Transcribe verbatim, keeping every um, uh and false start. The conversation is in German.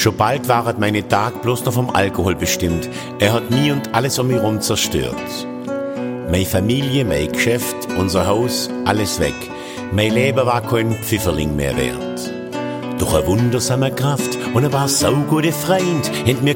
Schon bald waren meine Tage bloß noch vom Alkohol bestimmt. Er hat mich und alles um mich herum zerstört. Meine Familie, mein Geschäft, unser Haus, alles weg. Mein Leben war kein Pfifferling mehr wert. Durch eine wundersame Kraft und ein paar saugute Freund, händ mir